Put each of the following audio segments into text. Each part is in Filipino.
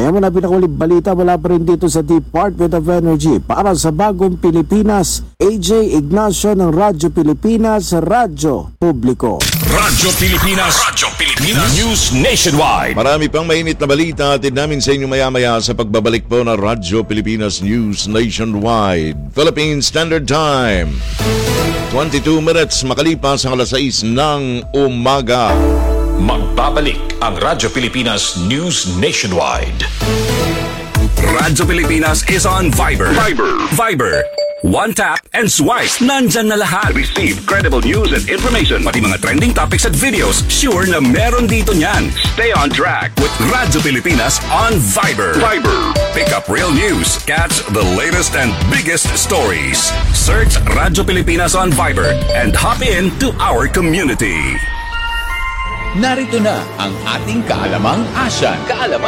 Yan mo na pinakuling balita mula pa rin dito sa Department of Energy. Para sa Bagong Pilipinas, AJ Ignacio ng Radyo Pilipinas, Radyo Publiko. Radyo Pilipinas News Nationwide. Marami pang mainit na balita atid namin sa inyo maya-maya sa pagbabalik po ng Radyo Pilipinas News Nationwide. Philippine Standard Time, 22 minutes makalipas ang alas 6 ng umaga. Magbabalik ang Radyo Pilipinas News Nationwide. Radyo Pilipinas is on Viber. One tap and swipe. Nandyan na lahat. Receive credible news and information. Pati mga trending topics at videos. Sure na meron dito niyan. Stay on track with Radyo Pilipinas on Viber. Pick up real news. Catch the latest and biggest stories. Search Radyo Pilipinas on Viber and hop in to our community. Narito na ang ating Kaalamang Asyan.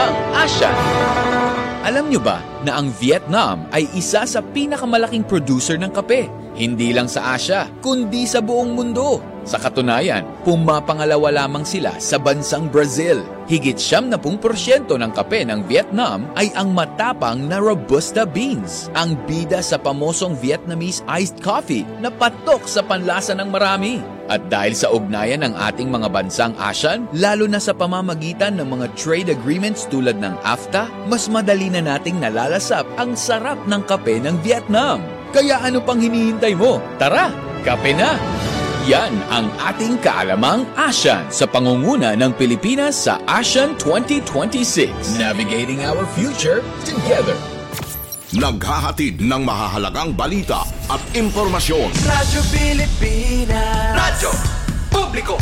Alam nyo ba na ang Vietnam ay isa sa pinakamalaking producer ng kape? Hindi lang sa Asia, kundi sa buong mundo. Sa katunayan, pumapangalawa lamang sila sa bansang Brazil. Higit 70% ng kape ng Vietnam ay ang matapang na Robusta beans, ang bida sa pamosong Vietnamese iced coffee na patok sa panlasa ng marami. At dahil sa ugnayan ng ating mga bansang ASEAN, lalo na sa pamamagitan ng mga trade agreements tulad ng AFTA, mas madali na nating nalalasap ang sarap ng kape ng Vietnam. Kaya ano pang hinihintay mo? Tara, kape na! Yan ang ating Kaalamang ASEAN sa pangunguna ng Pilipinas sa ASEAN 2026. Navigating our future together. Naghahatid ng mahahalagang balita at impormasyon. Radyo Pilipinas. Radyo Publiko.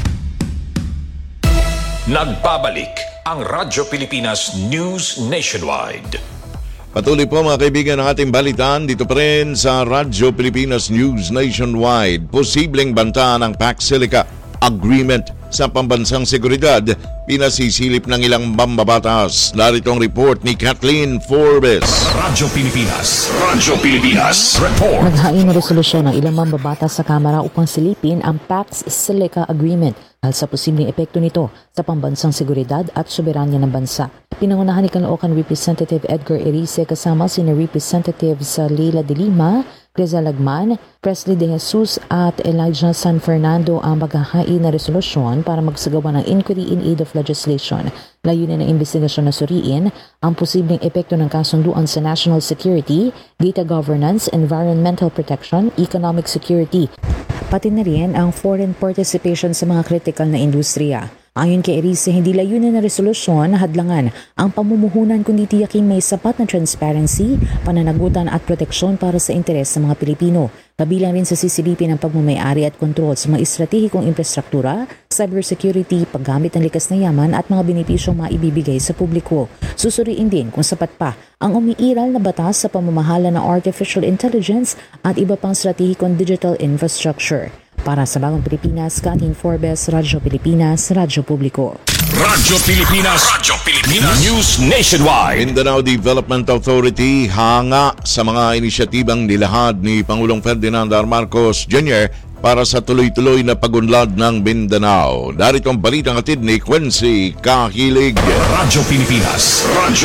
Nagbabalik ang Radyo Pilipinas News Nationwide. Patuloy po mga kaibigan ng ating balitaan dito pa rin sa Radyo Pilipinas News Nationwide. Posibleng banta ng Pax Silica Agreement sa pambansang seguridad, pinasisilip ng ilang mambabatas. Narito ang report ni Kathleen Forbes. Radyo Pilipinas Report. Naghain na resolusyon ng ilang mambabatas sa Kamara upang silipin ang Pax Silica Agreement dahil sa posibleng epekto nito sa pambansang seguridad at soberanya ng bansa. Pinangunahan ni Caloocan Representative Edgar Erice kasama sina Representatives Leila de Lima, Rizal Lagman, Presley De Jesus at Elijah San Fernando ang maghahain na resolusyon para magsagawa ng inquiry in aid of legislation. Layunin ng investigasyon na suriin ang posibleng epekto ng kasunduan sa national security, data governance, environmental protection, economic security, pati na rin ang foreign participation sa mga kritikal na industriya. Ayon kay Erice, hindi layunin na resolusyon na hadlangan ang pamumuhunan kundi tiyaking may sapat na transparency, pananagutan at proteksyon para sa interes ng mga Pilipino. Kabilang rin sa sisilipin ang pagmamayari at kontrol sa mga estratehikong infrastruktura, cybersecurity, paggamit ng likas na yaman at mga benepisyong maibibigay sa publiko. Susuriin din kung sapat pa ang umiiral na batas sa pamamahala ng artificial intelligence at iba pang estratehikong digital infrastructure. Para sa Bagong Pilipinas, Kathleen Forbes, Radyo Pilipinas, Radyo Publiko. Radyo Pilipinas News Nationwide. Mindanao Development Authority hanga sa mga inisyatibang nilahad ni Pangulong Ferdinand R. Marcos Jr. para sa tuloy-tuloy na pagunlad ng Mindanao. Darito ang balitang atid ni Quincy Kahilig. Radyo Pilipinas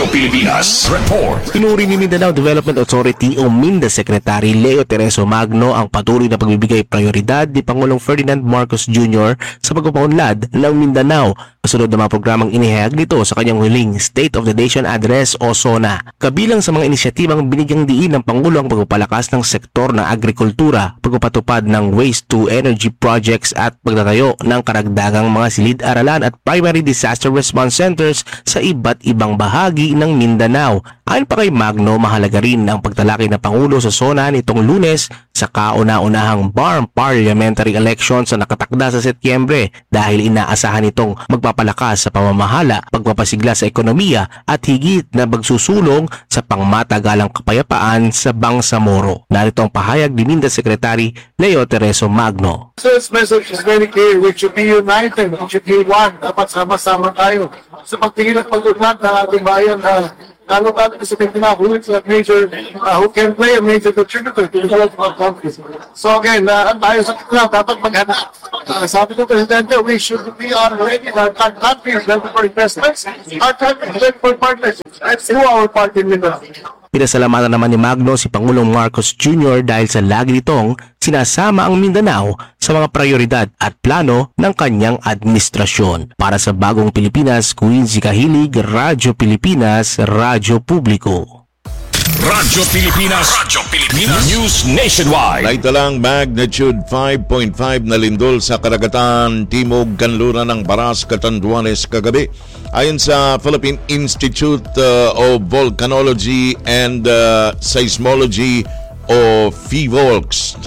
Report. Pinuri ni Mindanao Development Authority o MINDA Secretary Leo Tereso Magno ang patuloy na pagbibigay prioridad ni Pangulong Ferdinand Marcos Jr. sa pagpapaunlad ng Mindanao kasunod ng mga programang inihayag nito sa kanyang huling State of the Nation Address o SONA. Kabilang sa mga inisyatibang binigyang diin ng Pangulo ang pagpapalakas ng sektor ng agrikultura, pagpapatupad ng waste to energy projects at pagtatayo ng karagdagang mga silid-aralan at primary disaster response centers sa iba't ibang bahagi ng Mindanao. Ayon pa kay Magno, mahalaga rin ang pagtalakay ng Pangulo sa SONA nitong Lunes sa kauna-unahang BARM parliamentary elections na nakatakda sa Setyembre dahil inaasahan nitong magpapalakas sa pamamahala, pagpapasigla sa ekonomiya at higit na magsusulong sa pangmatagalang kapayapaan sa Bangsamoro. Narito ang pahayag ni MINDA Secretary Leo Tereso Magno. This message is very clear. We should be united. We should be one. Dapat sama-sama tayo sa pagtingin at pag-unlad ng ating bayan na lalo sa Filipino, who is a major, who can play a major contributor to the development of countries. So again, tayo sa Filipino, dapat maghanda. Sabi ko, Presidente, we should be already, our country is ready for investments, our country is ready for partnerships. Let's do our part in Mindanao. Pinasalamatan naman ni Magno si Pangulong Marcos Jr. dahil sa lagi nitong sinasama ang Mindanao sa mga prioridad at plano ng kanyang administrasyon. Para sa Bagong Pilipinas, Quincy Kahilig, Radyo Pilipinas, Radyo Publiko. Radyo Pilipinas News Nationwide. Naitalang magnitude 5.5 na lindol sa karagatan timog kanluran ng Baras, Catanduanes kagabi. Ayon sa Philippine Institute of Volcanology and Seismology o PHIVOLCS.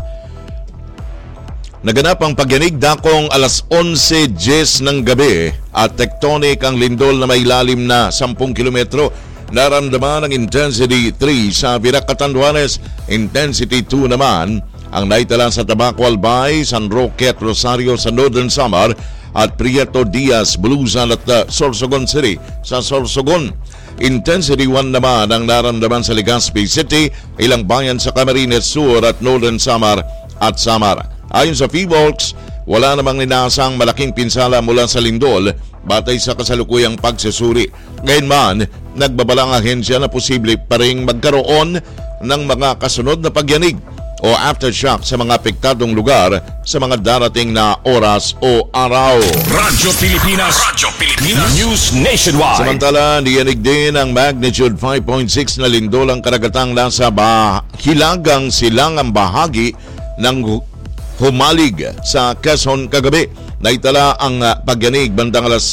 Naganap ang pagyanig dakong alas 11:10 ng gabi at tectonic ang lindol na may lalim na 10 kilometro. Naramdaman ng intensity 3 sa Virac, Catanduanes, intensity 2 naman ang naitala sa Tabaco, Albay, San Roque at Rosario sa Northern Samar at Prieto Diaz, Bulusan at Sorsogon City sa Sorsogon. Intensity 1 naman ang naramdaman sa Legazpi City, ilang bayan sa Camarines Sur at Northern Samar at Samar. Ayon sa PHIVOLCS, wala namang ninasang malaking pinsala mula sa lindol batay sa kasalukuyang pagsusuri. Gayunman, nagbabala ang ahensya na posible pa ring magkaroon ng mga kasunod na pagyanig o aftershock sa mga apektadong lugar sa mga darating na oras o araw. Radyo Pilipinas News Nationwide. Samantala, niyanig din ang magnitude 5.6 na lindol ang karagatang nasa hilagang silangang bahagi ng Humalig sa Quezon kagabi. Naitala ang pagyanig bandang alas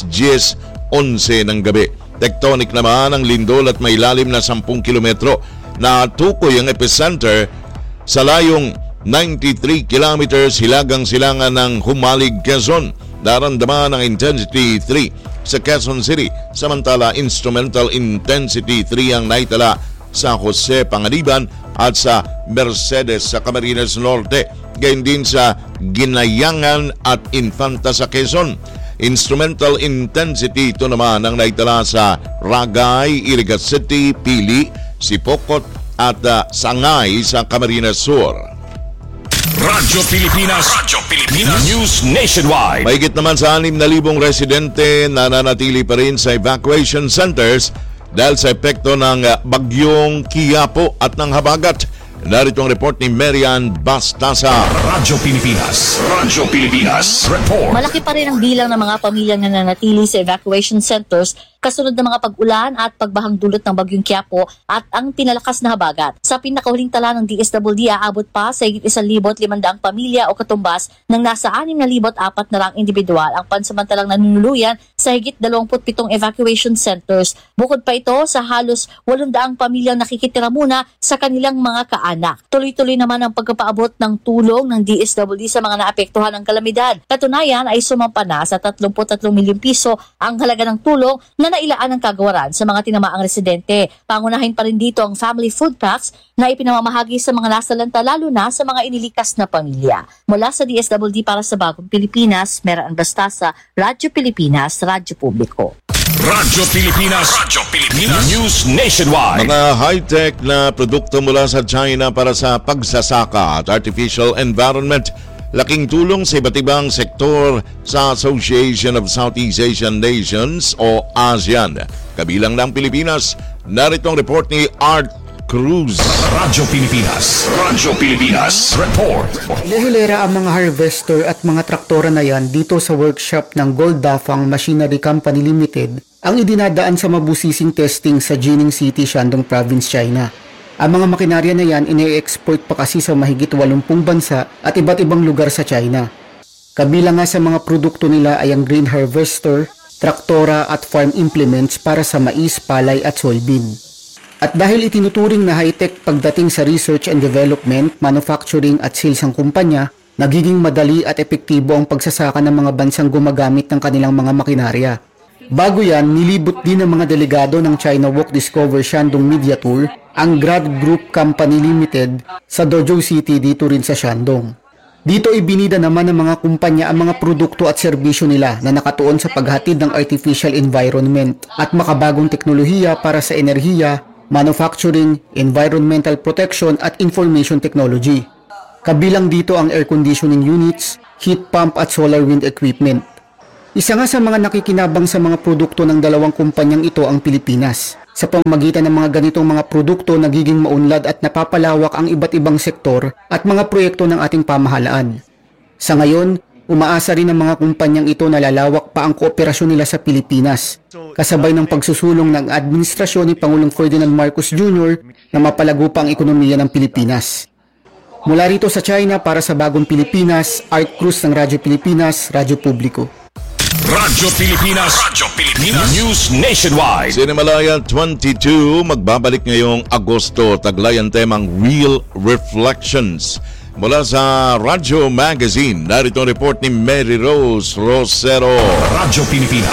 10:11 ng gabi. Tectonic naman ang lindol at may lalim na 10 kilometro. Natukoy ang epicenter sa layong 93 kilometers hilagang silangan ng Humalig, Quezon. Naramdaman ang intensity 3 sa Quezon City. Samantala, instrumental intensity 3 ang naitala sa Jose Panganiban at sa Mercedes sa Camarines Norte. Gayon din sa Ginayangan at Infanta sa Quezon. Instrumental intensity ito naman ang naitala sa Ragay, Iriga City, Pili, Sipokot at Sangay sa Camarines Sur. Radyo Pilipinas News Nationwide. Mahigit naman sa 6,000 residente na nananatili pa rin sa evacuation centers dahil sa epekto ng bagyong Quiapo at ng habagat. Narito ang report ni Marian Bastasa. Radyo Pilipinas Report. Malaki pa rin ang bilang ng mga pamilya na nananatili sa evacuation centers kasunod ng mga pag-ulan at pagbahang dulot ng bagyong Quiapo at ang pinalakas na habagat. Sa pinakahuling tala ng DSWD, aabot pa sa higit 1,500 pamilya o katumbas ng nasa 6,400 individual ang pansamantalang nanunuluyan sa higit 27 evacuation centers. Bukod pa ito sa halos 800 pamilyang nakikitira muna sa kanilang mga kaanak. Tuloy-tuloy naman ang pagpapaabot ng tulong ng DSWD sa mga naapektuhan ng kalamidad. Katunayan ay sumampa na sa 33 milyong piso ang halaga ng tulong na nailaan ng kagawaran sa mga tinamaang residente. Pangunahin pa rin dito ang family food packs na ipinamamahagi sa mga nasalanta lalo na sa mga inilikas na pamilya. Mula sa DSWD para sa Bagong Pilipinas, Marian Bastasa, Radyo Pilipinas, Radyo Publiko. Radyo Pilipinas News Nationwide. Mga high-tech na produkto mula sa China para sa pagsasaka at artificial environment. Laking tulong sa iba't ibang sektor sa Association of Southeast Asian Nations o ASEAN. Kabilang ng Pilipinas, narito ang report ni Art Cruz. Radyo Pilipinas Report. Hilera ang mga harvester at mga traktora na yan dito sa workshop ng Goldafang Machinery Company Limited ang idinadaan sa mabusising testing sa Jining City, Shandong Province, China. Ang mga makinarya na yan ine-export pa kasi sa mahigit 80 bansa at iba't ibang lugar sa China. Kabilang nga sa mga produkto nila ay ang grain harvester, traktora at farm implements para sa mais, palay at soybean. At dahil itinuturing na high-tech pagdating sa research and development, manufacturing at sales ang kumpanya, nagiging madali at epektibo ang pagsasaka ng mga bansang gumagamit ng kanilang mga makinarya. Bago yan, nilibot din ng mga delegado ng China Walk Discover Shandong Media Tour ang Grad Group Company Limited sa Dozhou City dito rin sa Shandong. Dito ibinida naman ng mga kumpanya ang mga produkto at serbisyo nila na nakatuon sa paghatid ng artificial environment at makabagong teknolohiya para sa enerhiya, manufacturing, environmental protection at information technology. Kabilang dito ang air conditioning units, heat pump at solar wind equipment. Isa nga sa mga nakikinabang sa mga produkto ng dalawang kumpanyang ito ang Pilipinas. Sa pamamagitan ng mga ganitong mga produkto, nagiging maunlad at napapalawak ang iba't ibang sektor at mga proyekto ng ating pamahalaan. Sa ngayon, umaasa rin ng mga kumpanyang ito na lalawak pa ang kooperasyon nila sa Pilipinas, kasabay ng pagsusulong ng administrasyon ni Pangulong Ferdinand Marcos Jr. na mapalago pa ang ekonomiya ng Pilipinas. Mula rito sa China para sa Bagong Pilipinas, Art Cruz ng Radyo Pilipinas, Radyo Publiko. Radyo Pilipinas News Nationwide. Cinemalaya 22 magbabalik ngayong Agosto, taglay ang temang Real Reflections. Mula sa Radyo Magazine, narito ang report ni Mary Rose Rosero. Radyo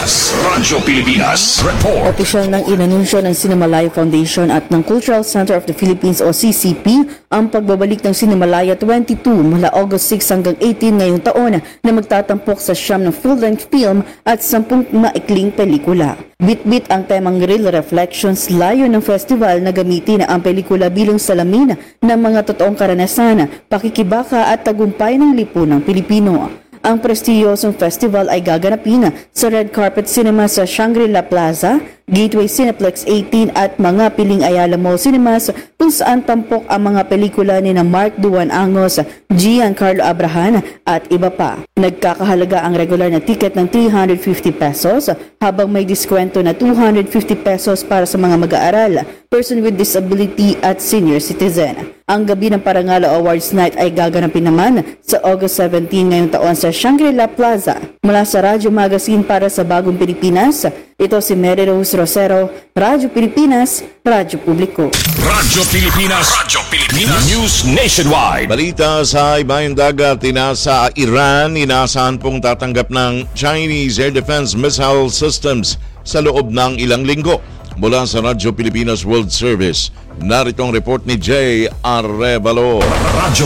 Pilipinas Report. Opisyal nang inanunsyo ng Cinemalaya Foundation at ng Cultural Center of the Philippines o CCP ang pagbabalik ng Cinemalaya 22 mula August 6 hanggang 18 ngayong taon na magtatampok sa 9 na full-length film at 10 maikling pelikula. Bit-bit ang temang Real Reflections, layo ng festival na gamitin ang pelikula bilang salamin ng mga totoong karanasan, pakikibaka at tagumpay ng lipunang Pilipino. Ang prestiyosong festival ay gaganapin sa Red Carpet Cinema sa Shangri-La Plaza, Gateway Cineplex 18 at mga piling Ayala Mall Cinemas kung saan tampok ang mga pelikula ni na Mark Duan Angos, Giancarlo Abrahan at iba pa. Nagkakahalaga ang regular na ticket ng 350 pesos habang may diskwento na 250 pesos para sa mga mag-aaral, person with disability at senior citizen. Ang gabi ng Parangalo Awards Night ay gaganapin naman sa August 17 ngayong taon sa Shangri-La Plaza. Mula sa Radyo Magazine para sa Bagong Pilipinas, ito si Mary Rose Rosero, Radyo Pilipinas, Radyo Publiko. Radyo Pilipinas News Nationwide. Balita sa ibayong dagat, sa Iran, inaasahan pong tatanggap ng Chinese Air Defense Missile Systems sa loob ng ilang linggo. Mula sa Radyo Pilipinas World Service, narito ang report ni Jay Arevalo. Radyo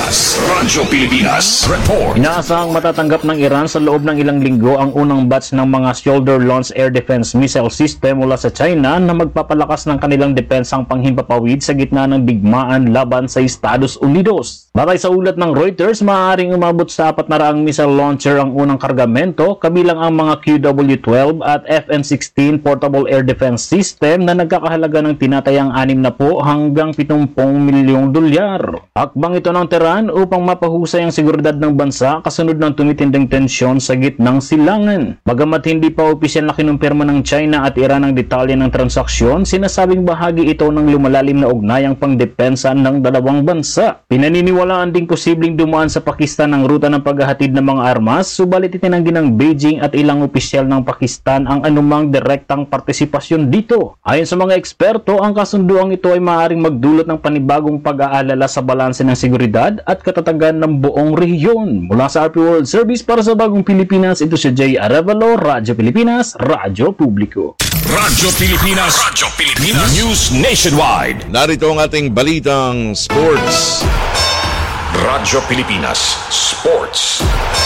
Pilipinas Report. Inaasahang matatanggap ng Iran sa loob ng ilang linggo ang unang batch ng mga shoulder-launched air defense missile system mula sa China na magpapalakas ng kanilang depensang panghimpapawid sa gitna ng digmaan laban sa Estados Unidos. Batay sa ulat ng Reuters, maaaring umabot sa 400 missile launcher ang unang kargamento, kabilang ang mga QW-12 at FN-16 portable air defense system na nagkakahalaga ng tinatayang 60 hanggang 70 milyong dolyar. Hakbang ito ng Tehran upang mapahusay ang seguridad ng bansa kasunod ng tumitinding tensyon sa gitnang silangan. Bagamat hindi pa opisyal na kinumpirma ng China at Iran ang detalye ng transaksyon, sinasabing bahagi ito ng lumalalim na ugnayang pangdepensa ng dalawang bansa. Pinaniniwalaan ding posibleng dumaan sa Pakistan ang ruta ng paghahatid ng mga armas, subalit itinanggi ng Beijing at ilang opisyal ng Pakistan ang anumang direktang partisipasyon dito. Ayon sa mga eksperto, ang kasunduang ito ay maaaring magdulot ng panibagong pag-aalala sa balanse ng seguridad at katatagan ng buong rehiyon. Mula sa RP World Service para sa Bagong Pilipinas, ito si Jay Arevalo, Radyo Pilipinas, Radyo Publiko. Radyo Pilipinas News Nationwide. Narito ang ating balitang sports. Radyo Pilipinas Sports.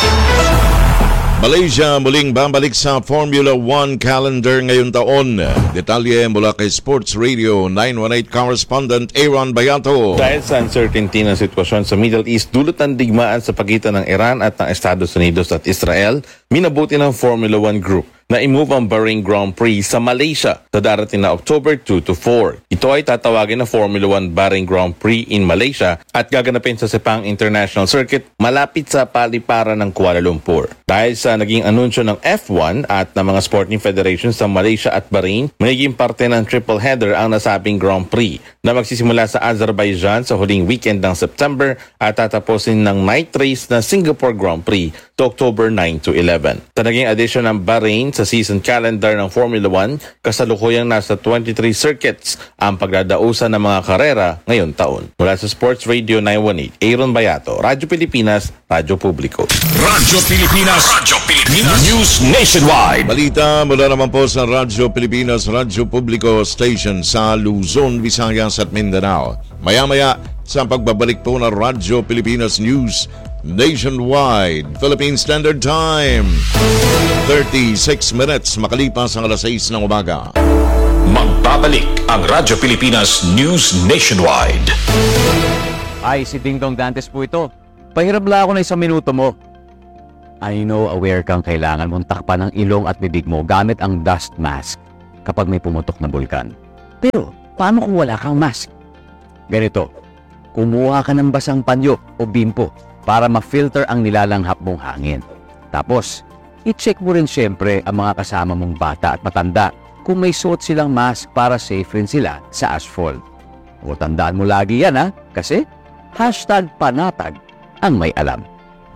Malaysia muling babalik sa Formula 1 calendar ngayong taon. Detalye mula kay Sports Radio 918 correspondent Aaron Bayato. Dahil sa uncertainty ng sitwasyon sa Middle East, dulot ng digmaan sa pagitan ng Iran at ng Estados Unidos at Israel, minabuti ng Formula 1 Group na i-move ang Bahrain Grand Prix sa Malaysia sa darating na October 2 to 4. Ito ay tatawagin na Formula 1 Bahrain Grand Prix in Malaysia at gaganapin sa Sepang International Circuit malapit sa paliparan ng Kuala Lumpur. Dahil sa naging anunsyo ng F1 at ng mga sporting federations sa Malaysia at Bahrain, magiging parte ng triple header ang nasabing Grand Prix na magsisimula sa Azerbaijan sa huling weekend ng September at tatapusin ng night race na Singapore Grand Prix to October 9 to 11. Sa naging addition ng Bahrain sa season calendar ng Formula 1, kasalukuyang nasa 23 circuits ang pagdadausan ng mga karera ngayon taon. Mula sa Sports Radio 918, Aaron Bayato, Radyo Pilipinas, Radyo Publiko. Radyo Pilipinas News Nationwide. Balita mula naman po sa Radyo Pilipinas, Radyo Publiko Station sa Luzon, Visayas at Mindanao. Maya-maya sa pagbabalik po ng Radyo Pilipinas News Nationwide, Philippine Standard Time. 36 minutes makalipas ang alas 6 ng umaga. Magbabalik ang Radyo Pilipinas News Nationwide. Ay, si Ding Dong Dantes po ito. Pahiram lang ako na 1 minuto mo. I know aware kang kailangan mong takpan ang ilong at bibig mo gamit ang dust mask kapag may pumutok na bulkan. Pero, paano kung wala kang mask? Ganito, kumuha ka ng basang panyo o bimpo para ma-filter ang nilalanghap mong hangin. Tapos, i-check mo rin syempre ang mga kasama mong bata at matanda kung may suot silang mask para safe rin sila sa asphalt. O tandaan mo lagi yan kasi #panatag ang may alam.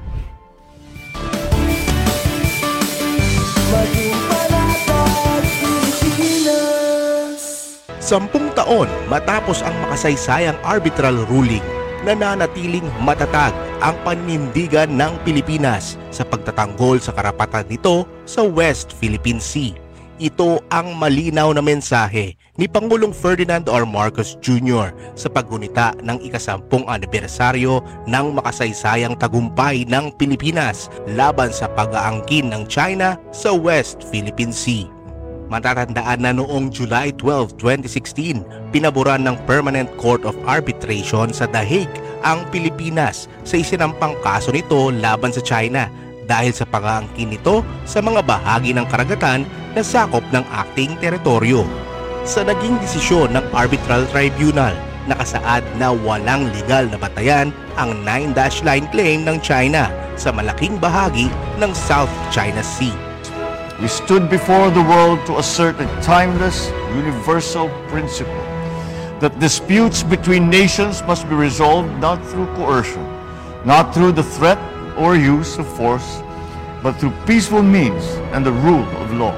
Sampung taon matapos ang makasaysayang arbitral ruling, nananatiling matatag ang paninindigan ng Pilipinas sa pagtatanggol sa karapatan nito sa West Philippine Sea. Ito ang malinaw na mensahe ni Pangulong Ferdinand R. Marcos Jr. sa paggunita ng ika-10 anibersaryo ng makasaysayang tagumpay ng Pilipinas laban sa pag-aangkin ng China sa West Philippine Sea. Matatandaan na noong July 12, 2016, pinaboran ng Permanent Court of Arbitration sa The Hague ang Pilipinas sa isinampang kaso nito laban sa China dahil sa pag-aangkin nito sa mga bahagi ng karagatan na sakop ng acting teritoryo. Sa naging desisyon ng Arbitral Tribunal, nakasaad na walang legal na batayan ang 9-dash line claim ng China sa malaking bahagi ng South China Sea. We stood before the world to assert a timeless, universal principle that disputes between nations must be resolved not through coercion, not through the threat or use of force, but through peaceful means and the rule of law.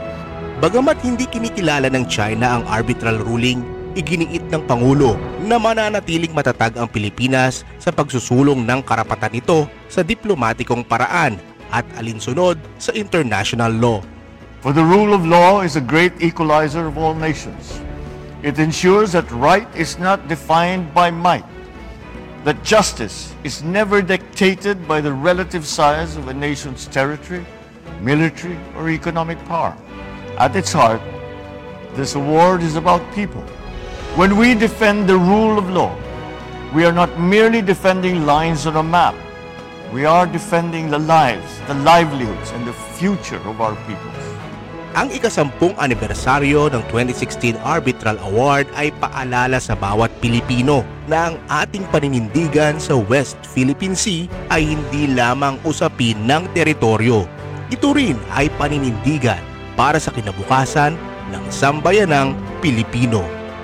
Bagamat hindi kinikilala ng China ang arbitral ruling, iginiit ng Pangulo na mananatiling matatag ang Pilipinas sa pagsusulong ng karapatan nito sa diplomatikong paraan at alinsunod sa international law. For the rule of law is a great equalizer of all nations. It ensures that right is not defined by might, that justice is never dictated by the relative size of a nation's territory, military, or economic power. At its heart, this award is about people. When we defend the rule of law, we are not merely defending lines on a map. We are defending the lives, the livelihoods, and the future of our peoples. Ang ika-10 anibersaryo ng 2016 Arbitral Award ay paalala sa bawat Pilipino na ang ating paninindigan sa West Philippine Sea ay hindi lamang usapin ng teritoryo. Ito rin ay paninindigan para sa kinabukasan ng sambayanang Pilipino.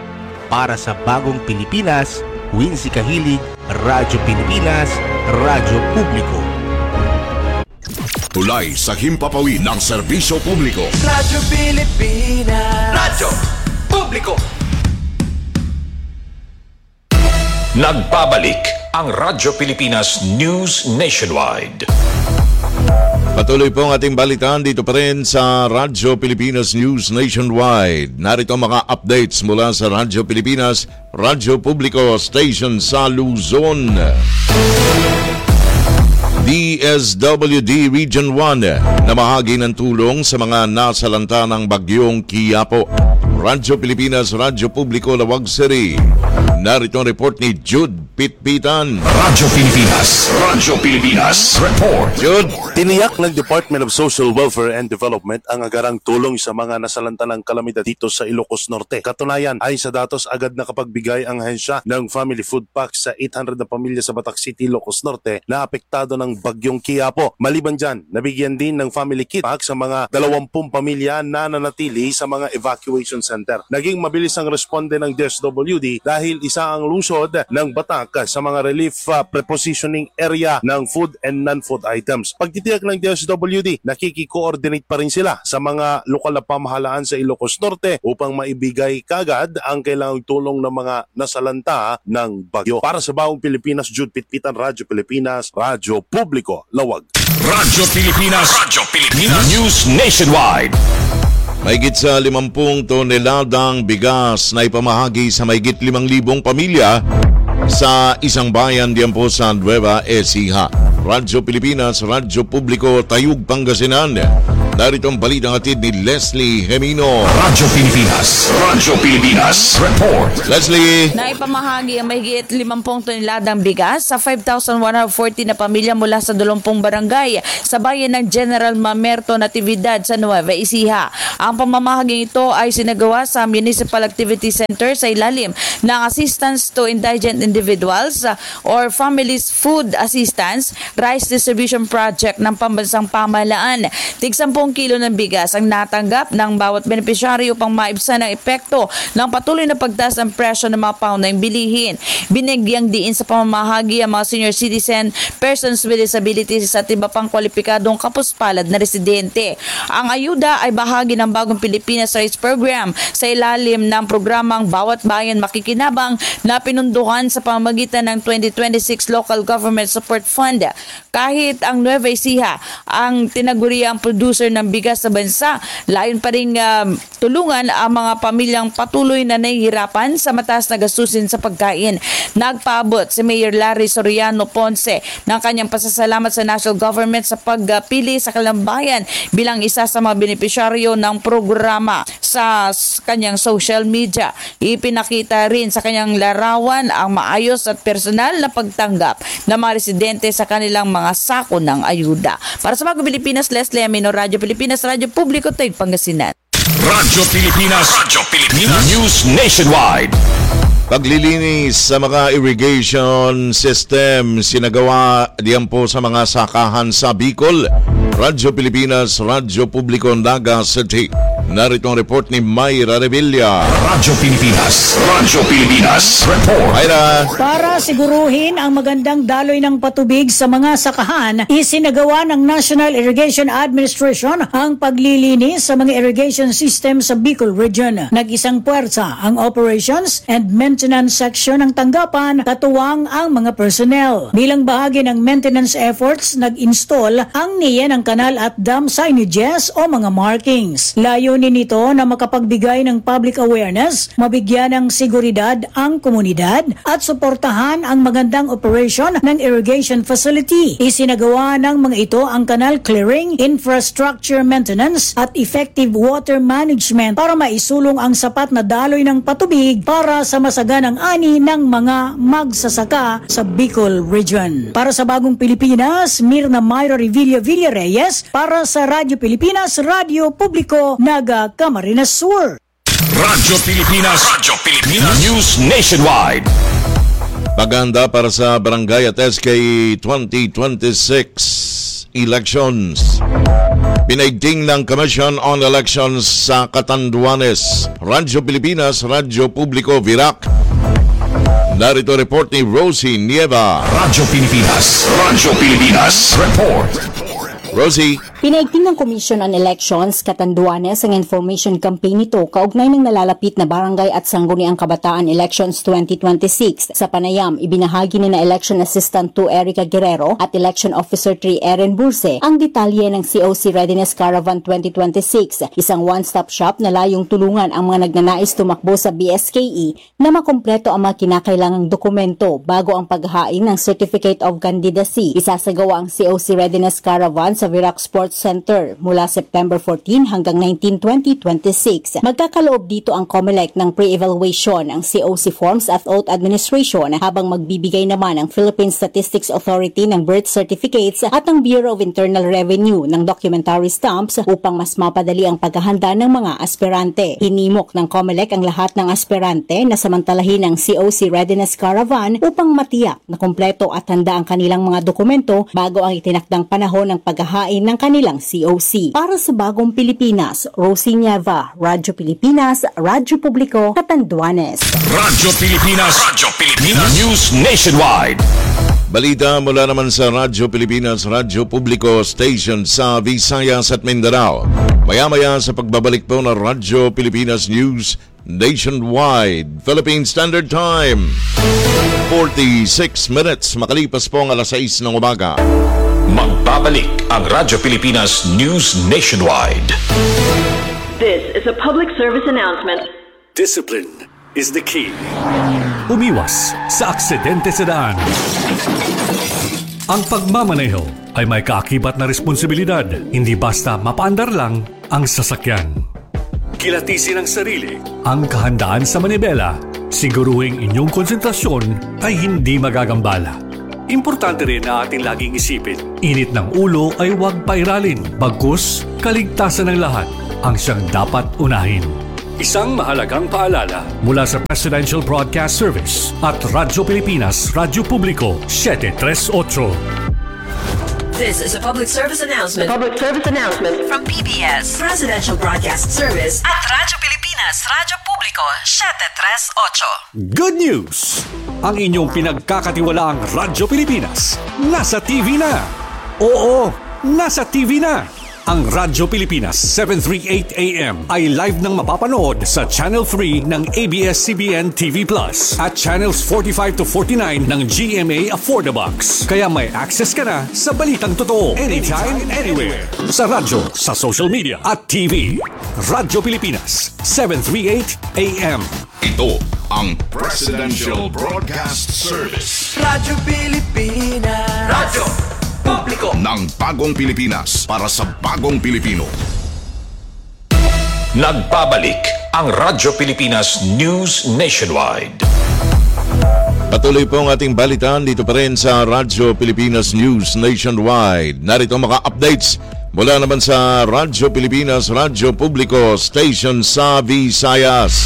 Para sa bagong Pilipinas, Wincy Kahilig, Radyo Pilipinas, Radyo Publiko. Tulay sa himpapawid ng serbisyo publiko. Radyo Pilipinas. Radyo Publiko. Nagbabalik ang Radyo Pilipinas News Nationwide. Patuloy po ang ating balitaan dito pa rin sa Radyo Pilipinas News Nationwide. Narito mga updates mula sa Radyo Pilipinas, Radyo Publiko Station sa Luzon. DSWD Region 1 na mahagi ng tulong sa mga nasalanta ng bagyong Quiapo. Radyo Pilipinas, Radyo Publiko, Lawag City. Narito ang report ni Jude Pitpitan. Radyo Pilipinas, Radyo Pilipinas Report. Jude, tiniyak ng Department of Social Welfare and Development ang agarang tulong sa mga nasalanta ng kalamidad dito sa Ilocos Norte. Katunayan ay sa datos agad nakapagbigay ang ahensya ng family food packs sa 800 na pamilya sa Batac City, Ilocos Norte na apektado ng bagyong Quiapo. Maliban dyan, nabigyan din ng family kit pack sa mga 20 pamilya na nanatili sa mga evacuation center. Naging mabilis ang responde ng DSWD dahil isa ang lungsod ng Batac sa mga relief prepositioning area ng food and non-food items. Pagtitiyak ng DSWD, nakiki-coordinate pa rin sila sa mga lokal na pamahalaan sa Ilocos Norte upang maibigay kagad ang kailangang tulong ng mga nasalanta ng bagyo. Para sa Bagong Pilipinas, Jude Pitpitan, Radyo Pilipinas, Radyo Publiko, Lawag. Radyo Pilipinas, Radyo Pilipinas News Nationwide. Mahigit sa 50 toneladang bigas na ipamahagi sa mahigit 5,000 pamilya sa isang bayan diyan po sa Nueva Ecija. Radyo Pilipinas, Radyo Publiko, Tayug, Pangasinan. Narito ang balitang hatid ni Leslie Gemino. Radyo Pilipinas Report. Leslie. Naipamahagi ang mahigit 50 toneladang bigas sa 5,140 na pamilya mula sa 20 barangay sa bayan ng General Mamerto, Natividad sa Nueva Ecija. Ang pamamahaging ito ay sinagawa sa Municipal Activity Center sa ilalim ng Assistance to Indigent Individuals or Families Food Assistance Rice Distribution Project ng Pambansang Pamahalaan. Tig 10 kilo ng bigas ang natanggap ng bawat benepisyaryo upang maibsan ang epekto ng patuloy na pagtaas ng presyo ng mga paunang bilihin. Binigyang diin sa pamamahagi ang mga senior citizen, persons with disabilities at iba pang kwalipikadong kapuspalad na residente. Ang ayuda ay bahagi ng Bagong Pilipinas Rice Program sa ilalim ng programang Bawat Bayan Makikinabang na pinundukan sa pamamagitan ng 2026 Local Government Support Fund. Kahit ang Nueva Ecija ang tinaguriang producer ng bigas sa bansa, layon pa rin tulungan ang mga pamilyang patuloy na nahihirapan sa mataas na gastusin sa pagkain. Nagpaabot si Mayor Larry Soriano Ponce ng kanyang pasasalamat sa national government sa pagpili sa Kalambayan bilang isa sa mga benepisyaryo ng programa sa kanyang social media. Ipinakita rin sa kanyang larawan ang maayos at personal na pagtanggap ng mga residente sa kanilang mga sako ng ayuda. Para sa Bagong Pilipinas, Leslie Amino, Radyo Pilipinas, Radyo Publiko, Tayug, Pangasinan. Radyo Pilipinas News Nationwide. Paglilinis sa mga irrigation system sinagawa diyan po sa mga sakahan sa Bicol. Radyo Pilipinas, Radyo Publiko, Naga City. Narito ang report ni Mayra Revilla. Radyo Pilipinas Report. Mayra. Para siguruhin ang magandang daloy ng patubig sa mga sakahan, isinagawa ng National Irrigation Administration ang paglilinis sa mga irrigation system sa Bicol Region. Nag-isang puwersa ang Operations and Maintenance Section ng tanggapan, katuwang ang mga personnel. Bilang bahagi ng maintenance efforts, nag-install ang NIA ng kanal at dam signages o mga markings. Layunin nito na makapagbigay ng public awareness, mabigyan ng seguridad ang komunidad at suportahan ang magandang operation ng irrigation facility. Isinagawa ng mga ito ang canal clearing, infrastructure maintenance at effective water management para maisulong ang sapat na daloy ng patubig para sa masaganang ani ng mga magsasaka sa Bicol Region. Para sa Bagong Pilipinas, Mirna Mayra Revilla Villarreyes, para sa Radyo Pilipinas, Radyo Publiko, Naga Camarines Sur. Radyo Pilipinas News Nationwide. Paganda para sa Barangay at SK 2026 elections. Pinaigting ng Commission on Elections sa Catanduanes. Radyo Pilipinas, Radyo Publiko, Virac. Narito report ni Rosie Nieva. Radyo Pilipinas Report. Rosie. Pinaigting ng Commission on Elections, Catanduanes ang information campaign nito kaugnay ng nalalapit na Barangay at Sangguniang Kabataan Elections 2026. Sa panayam, ibinahagi ni na Election Assistant 2 Erica Guerrero at Election Officer 3 Erin Burse ang detalye ng COC Readiness Caravan 2026, isang one-stop shop na layong tulungan ang mga nagnanais tumakbo sa BSKE na makumpleto ang mga kinakailangang dokumento bago ang paghahain ng Certificate of Candidacy. Isasagawa ang COC Readiness Caravan sa Virac Sports Center mula September 14 hanggang 19, 2026. Magkakaloob dito ang COMELEC ng pre-evaluation, ang COC forms at oath administration, habang magbibigay naman ang Philippine Statistics Authority ng birth certificates at ang Bureau of Internal Revenue ng documentary stamps upang mas mapadali ang paghahanda ng mga aspirante. Hinimok ng COMELEC ang lahat ng aspirante na samantalahin ang COC Readiness Caravan upang matiyak na kompleto at handa ang kanilang mga dokumento bago ang itinakdang panahon ng paghahain ng kanilang COC. Para sa Bagong Pilipinas, Rosie Nieva, Radyo Pilipinas, Radyo Publiko, Catanduanes. Radyo Pilipinas News Nationwide. Balita mula naman sa Radyo Pilipinas, Radyo Publiko Station sa Visayas at Mindanao. Maya-maya sa pagbabalik po ng Radyo Pilipinas News Nationwide. Philippine Standard Time, 46 minutes. Makalipas po ang alas 6 ng umaga. Magbabalik ang Radyo Pilipinas News Nationwide. This is a public service announcement. Discipline is the key. Umiwas sa aksidente sa daan. Ang pagmamaneho ay may kaakibat na responsibilidad, hindi basta mapaandar lang ang sasakyan. Kilatisin ang sarili, ang kahandaan sa manibela, siguruhing inyong konsentrasyon ay hindi magagambala. Importante rin na ating laging isipin, init ng ulo ay huwag pairalin, bagkus kaligtasan ng lahat ang siyang dapat unahin. Isang mahalagang paalala mula sa Presidential Broadcast Service at Radyo Pilipinas, Radyo Publiko, 738. This is a public service announcement. From PBS, Presidential Broadcast Service at Radyo Pilipinas, Radyo Publiko, 738. Good news! Ang inyong pinagkakatiwalaang Radyo Pilipinas nasa TV na. Oo, nasa TV na. Ang Radyo Pilipinas 738 AM ay live nang mapapanood sa Channel 3 ng ABS-CBN TV Plus at Channels 45 to 49 ng GMA Affordabox. Kaya may access ka na sa balitang totoo anytime, anywhere. Sa radyo, sa social media at TV. Radyo Pilipinas 738 AM. Ito ang Presidential Broadcast Service. Radyo Pilipinas. Radyo Publiko ng bagong Pilipinas para sa bagong Pilipino. Nagbabalik ang Radyo Pilipinas News Nationwide. Patuloy po ang ating balitaan dito pa rin sa Radyo Pilipinas News Nationwide. Narito mga updates mula naman sa Radyo Pilipinas, Radyo Publiko Station sa Visayas.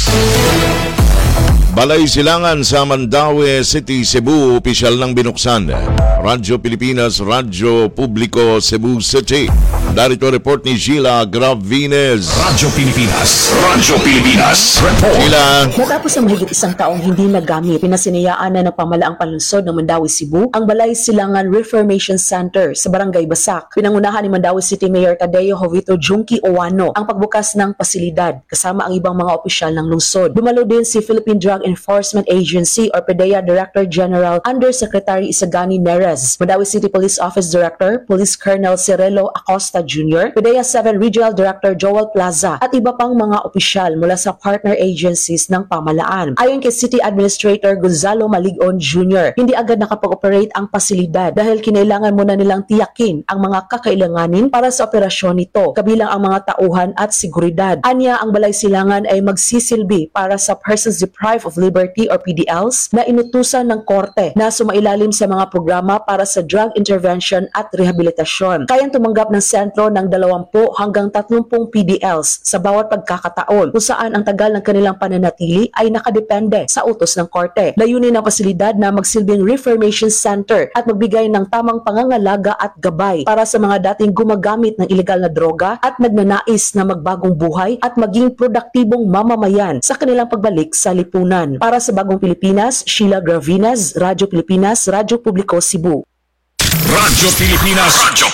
Balay Silangan sa Mandaue City, Cebu, opisyal ng binuksan. Radyo Pilipinas, Radyo Publiko, Cebu City. Darito report ni Sheila Gravines. Radyo Pilipinas, Radyo Pilipinas, report. Sheila. Matapos ang mahigit isang taong hindi nagamit, pinasinayaan na ng pamalaang palunsod ng Mandaue, Cebu, ang Balay Silangan Reformation Center sa Barangay Basak. Pinangunahan ni Mandaue City Mayor Tadeo Jovito Junki Owano ang pagbukas ng pasilidad kasama ang ibang mga opisyal ng lungsod. Dumalo din si Philippine Drug Enforcement Agency or PDEA Director General Undersecretary Isagani Neres, Mandaue City Police Office Director Police Colonel Cirelo Acosta Jr., PDEA 7 Regional Director Joel Plaza at iba pang mga opisyal mula sa partner agencies ng pamalaan. Ayon kay City Administrator Gonzalo Maligon Jr., hindi agad nakapag-operate ang pasilidad dahil kinailangan muna nilang tiyakin ang mga kakailanganin para sa operasyon nito, kabilang ang mga tauhan at seguridad. Anya, ang Balay Silangan ay magsisilbi para sa persons deprived of liberty or PDLs na inutusan ng korte na sumailalim sa mga programa para sa drug intervention at rehabilitasyon. Kayang tumanggap ng sentro ng 20 hanggang 30 PDLs sa bawat pagkakataon kung saan ang tagal ng kanilang pananatili ay nakadepende sa utos ng korte. Layunin ng pasilidad na magsilbing reformation center at magbigay ng tamang pangangalaga at gabay para sa mga dating gumagamit ng ilegal na droga at nagnanais na magbagong buhay at maging produktibong mamamayan sa kanilang pagbalik sa lipunan. Para sa Bagong Pilipinas, Sheila Gravines, Radyo Pilipinas, Radyo Publiko, Cebu. Radyo Pilipinas,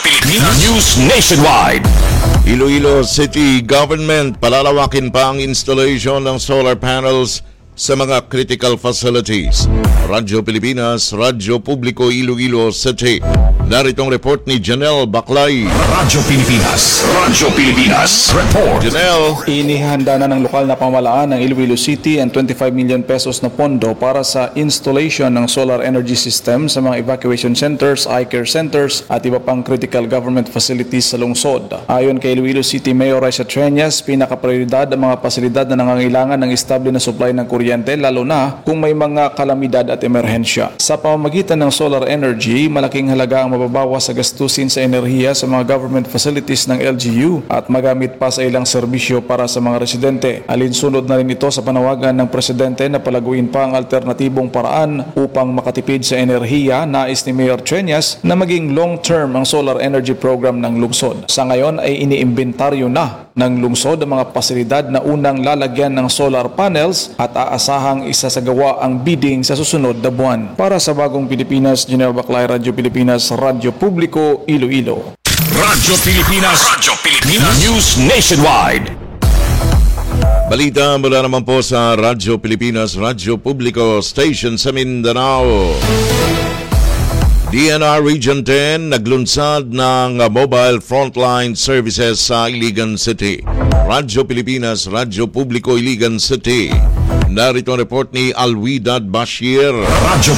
News Nationwide. Iloilo City Government palalawakin pa ang installation ng solar panels sa mga critical facilities. Radyo Pilipinas, Radyo Publiko, Iloilo City. Naritong report ni Janelle Baclay. Radyo Pilipinas, Radyo Pilipinas, report. Janelle. Inihanda na ng lokal na pamahalaan ng Iloilo City ang 25 million pesos na pondo para sa installation ng solar energy system sa mga evacuation centers, eye care centers at iba pang critical government facilities sa lungsod. Ayon kay Iloilo City Mayor Raisa Treñas, pinaka-prioridad ang mga pasilidad na nangangailangan ng estable na supply ng kuryente lalo na kung may mga kalamidad at emerhensya. Sa pamamagitan ng solar energy, malaking halaga ang mababawas sa gastusin sa enerhiya sa mga government facilities ng LGU at magamit pa sa ilang serbisyo para sa mga residente. Alinsunod na rin ito sa panawagan ng Presidente na palaguin pa ang alternatibong paraan upang makatipid sa enerhiya. Nais ni Mayor Treñas na maging long-term ang solar energy program ng lungsod. Sa ngayon ay iniimbentaryo na ng lungsod ang mga pasilidad na unang lalagyan ng solar panels at aasahang isasagawa ang bidding sa susunod na buwan. Para sa Bagong Pilipinas, Janelle Baclay, Radyo Pilipinas, Radyo Publiko, Iloilo. Radyo Pilipinas, News Nationwide. Balita mula naman po sa Radyo Pilipinas, Radyo Publiko Station sa Mindanao. DNR Region 10 naglunsad ng mobile frontline services sa Iligan City. Radyo Pilipinas, Radyo Publiko, Iligan City. Narito ang report ni Alwidad Bashir. Radyo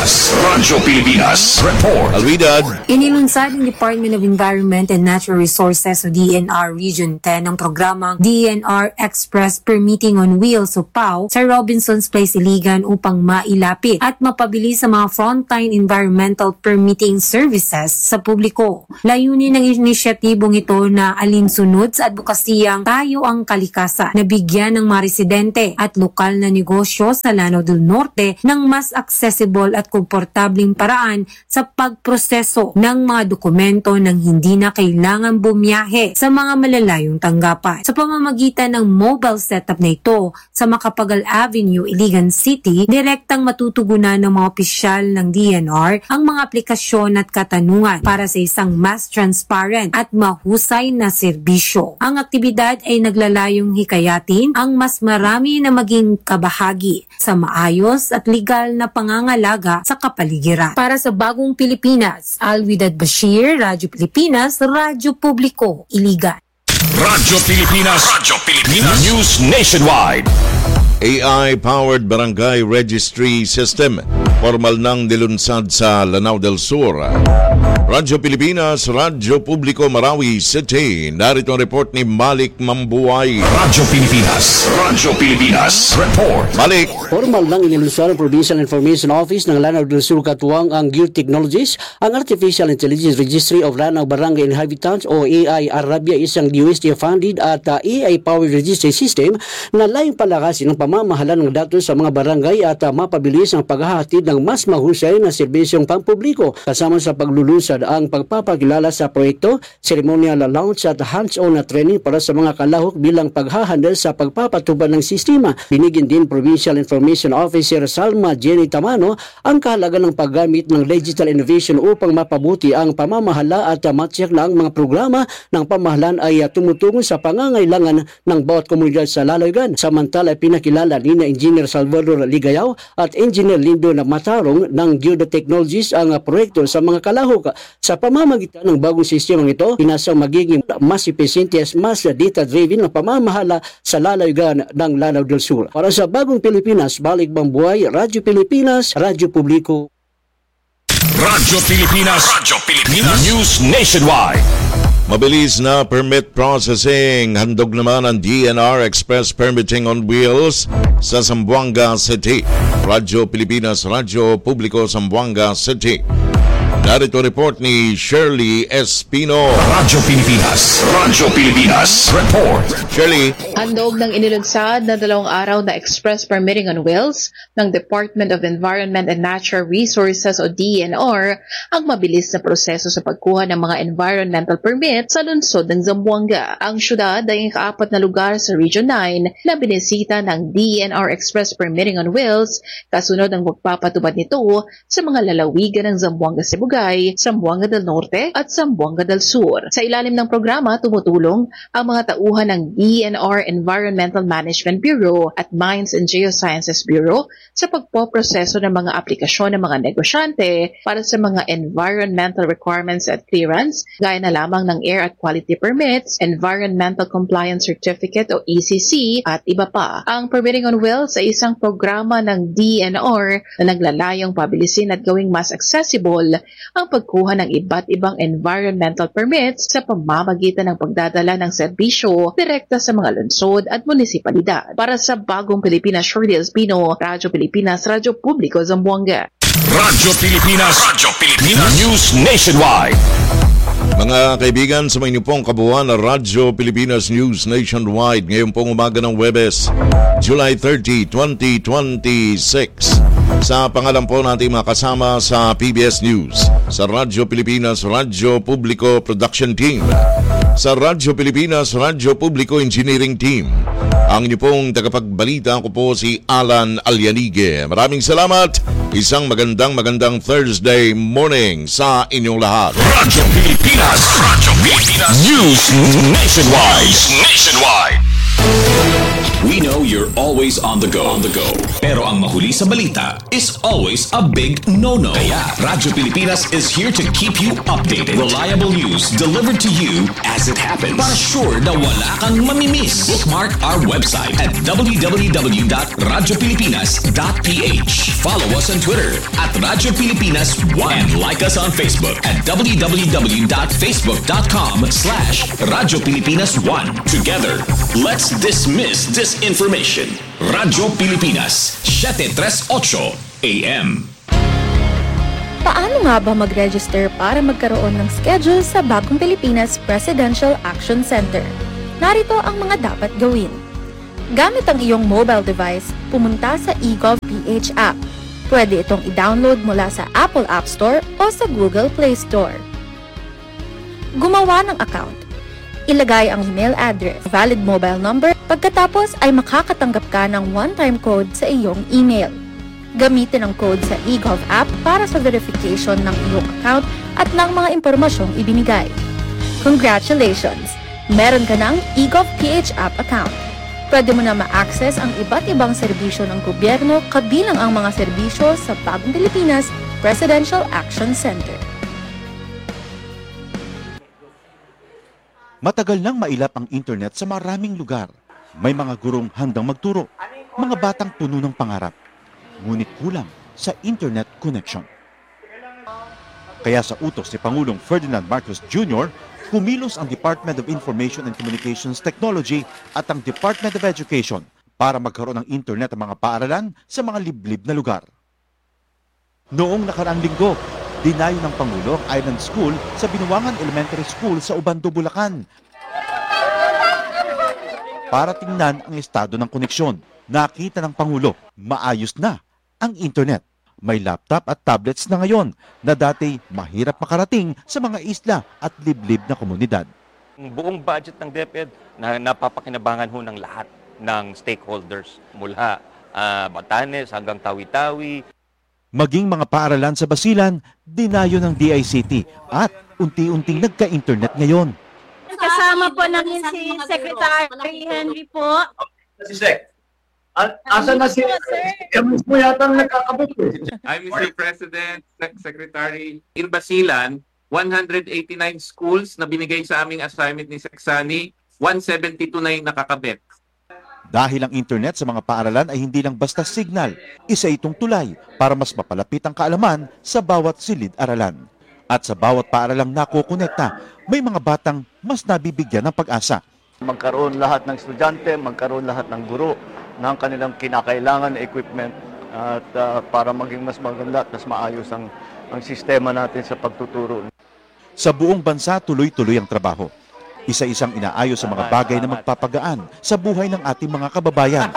Pilipinas Report. Alwidad. Inilunsad ng Department of Environment and Natural Resources o DNR Region 10 ang programang DNR Express Permitting on Wheels o PAW sa Robinsons Place, Iligan upang mailapit at mapabilis sa mga frontline environmental permitting services sa publiko. Layunin ng inisyatibong ito na alinsunod sa advokasiyang tayo ang kalikasan na bigyan ng mga residente at lokal na negosyo sa Lanao del Norte ng mas accessible at komportabling paraan sa pagproseso ng mga dokumento nang hindi na kailangan bumiyahe sa mga malalayong tanggapan. Sa pamamagitan ng mobile setup na ito sa Macapagal Avenue, Iligan City, direktang matutugunan ng mga opisyal ng DNR ang mga aplikasyon at katanungan para sa isang mas transparent at mahusay na serbisyo. Ang aktibidad ay naglalayong hikayatin ang mas marami na maging kabahagi sa maayos at legal na pangangalaga sa kapaligiran. Para sa Bagong Pilipinas, Alwidad Bashir, Radyo Pilipinas, Radyo Publiko, Iligan. Radyo Pilipinas News Nationwide. AI-powered barangay registry system. Formal nang nilunsad sa Lanao del Sur. Radyo Pilipinas, Radyo Publiko, Marawi City. Narito ang report ni Malik Mambuay. Radyo Pilipinas Report. Malik. Formal nang inilunsad ng Provincial Information Office ng Lanao del Sur katuwang ang Gear Technologies, ang Artificial Intelligence Registry of Lanao Barangay Inhabitants o AI Arabia, isang DOST-funded at AI-powered registry system na layong palakasin ang pamamahalan ng datos sa mga barangay at mapabilis ang paghahatid ng mas mahusay na serbisyong pampubliko kasama sa paglulunsad ang pagpapakilala sa proyekto, ceremonial launch at hands-on na training para sa mga kalahok bilang paghahandle sa pagpapatubad ng sistema. Binigyan din Provincial Information Officer Salma Jenny Tamano ang kahalagan ng paggamit ng digital innovation upang mapabuti ang pamamahala at matyak lang mga programa ng pamahalaan ay tumutungo sa pangangailangan ng bawat komunidad sa lalawigan. Samantala, pinakilala ni Engineer Salvador Ligayaw at Engineer Lindo na Matarong ng Gear Technologies ang proyekto sa mga kalahok. Sa pamamagitan ng bagong sistema ito, inasang magiging mas epesyente at mas data-driven na pamamahala sa lalawigan ng Lanao del Sur. Para sa Bagong Pilipinas, Balik Bambuay, Radyo Pilipinas, Radyo Publiko. Radyo Pilipinas News Nationwide. Mabilis na permit processing. Handog naman ang DNR Express Permitting on Wheels sa Zamboanga City. Radyo Pilipinas, Radyo Publiko, Zamboanga City. Narito report ni Shirley Espino. Radyo Pilipinas Report. Shirley. Handog ng inilunsad na 2 araw na Express Permitting on Wheels ng Department of Environment and Natural Resources o DNR ang mabilis na proseso sa pagkuha ng mga environmental permit sa lungsod ng Zamboanga. Ang syudad ay ang 4 na lugar sa Region 9 na binisita ng DNR Express Permitting on Wheels kasunod ng magpapatubad nito sa mga lalawigan ng Zamboanga, Cebu, Zamboanga del Norte at Zamboanga del Sur. Sa ilalim ng programa, tumutulong ang mga tauhan ng DNR Environmental Management Bureau at Mines and Geosciences Bureau sa pagpoproseso ng mga aplikasyon ng mga negosyante para sa mga environmental requirements at clearance, gaya na lamang ng Air at Quality Permits, Environmental Compliance Certificate o ECC at iba pa. Ang Permitting on Wheels ay isang programa ng DNR na naglalayong pabilisin at gawing mas accessible ang pagkuha ng iba't ibang environmental permits sa pamamagitan ng pagdadala ng serbisyo direkta sa mga lungsod at munisipalidad. Para sa Bagong Pilipinas, Shirley Espino, Radyo Pilipinas, Radyo Publiko, Zamboanga. Radyo Pilipinas News Nationwide. Mga kaibigan, sa mga pong kabuuan na Radyo Pilipinas News Nationwide ngayon pong umaga ng Huwebes, July 30, 2026. Sa pangalan po natin mga kasama sa PBS News, sa Radyo Pilipinas, Radyo Publiko Production Team, sa Radyo Pilipinas, Radyo Publiko Engineering Team. Ang inyo pong tagapagbalita ko po si Alan Alyanige. Maraming salamat. Isang magandang Thursday morning sa inyong lahat. Radyo Pilipinas News Nationwide. We know you're always on the go. Pero ang mahuli sa balita is always a big no-no. Kaya Radyo Pilipinas is here to keep you updated. Reliable news delivered to you as it happens. Para sure na wala kang mamimiss. Bookmark our website at www.radiopilipinas.ph. Follow us on Twitter at Radyo Pilipinas 1 and like us on Facebook at www.facebook.com/Radyo Pilipinas 1. Together, let's dismiss disinformation. Radyo Pilipinas, 738 AM. Paano nga ba mag-register para magkaroon ng schedule sa Bagong Pilipinas Presidential Action Center? Narito ang mga dapat gawin. Gamit ang iyong mobile device, pumunta sa eGov.ph app. Pwede itong i-download mula sa Apple App Store o sa Google Play Store. Gumawa ng account. Ilagay ang email address, valid mobile number, pagkatapos ay makakatanggap ka ng one-time code sa iyong email. Gamitin ang code sa eGov app para sa verification ng iyong account at ng mga impormasyong ibinigay. Congratulations! Meron ka ng eGov.ph app account. Pwede mo na ma-access ang iba't ibang serbisyo ng gobyerno kabilang ang mga serbisyo sa Bagong Pilipinas Presidential Action Center. Matagal nang mailap ang internet sa maraming lugar. May mga gurong handang magturo, mga batang puno ng pangarap. Ngunit kulang sa internet connection. Kaya sa utos ni Pangulong Ferdinand Marcos Jr., kumilos ang Department of Information and Communications Technology at ang Department of Education para magkaroon ng internet ang mga paaralan sa mga liblib na lugar. Noong nakaraang linggo, dinayo ng Pangulo ang Island School sa Binuangan Elementary School sa Ubando, Bulacan. Para tingnan ang estado ng koneksyon, nakita ng Pangulo, maayos na ang internet. May laptop at tablets na ngayon na dati mahirap makarating sa mga isla at liblib na komunidad. Ang buong budget ng DepEd na napapakinabangan ho ng lahat ng stakeholders mula Batanes hanggang Tawi-Tawi. Maging mga paaralan sa Basilan, dinayo ng DICT at unti-unting nagka-internet ngayon. Kasama po namin si Secretary Henry po. Si Sec. Asa na si Emus mo yata nagkakabot eh. I'm Mr. President, Secretary. In Basilan, 189 schools na binigay sa aming assignment ni Seksani, 172 na yung nakakabit. Dahil ang internet sa mga paaralan ay hindi lang basta signal, isa itong tulay para mas mapalapit ang kaalaman sa bawat silid-aralan. At sa bawat paaralang nakokonekta, may mga batang mas nabibigyan ng pag-asa. Magkaroon lahat ng estudyante, magkaroon lahat ng guro ng kanilang kinakailangan na equipment at para maging mas maganda at mas maayos ang sistema natin sa pagtuturo. Sa buong bansa, tuloy-tuloy ang trabaho. Isa-isang inaayos sa mga bagay na magpapagaan sa buhay ng ating mga kababayan.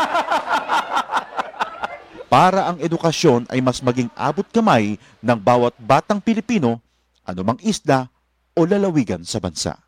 Para ang edukasyon ay mas maging abot kamay ng bawat batang Pilipino, anumang isla o lalawigan sa bansa.